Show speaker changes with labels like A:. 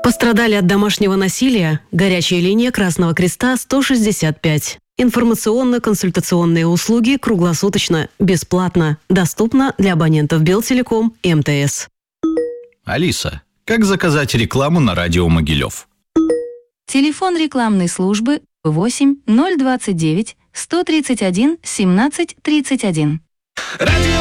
A: Пострадали от домашнего насилия? Горячая линия Красного Креста 165. Информационно-консультационные услуги круглосуточно, бесплатно, доступно для абонентов Белтелеком и МТС.
B: Алиса, как заказать рекламу на радио Могилев?
C: Телефон рекламной службы 8 029 131 17 31.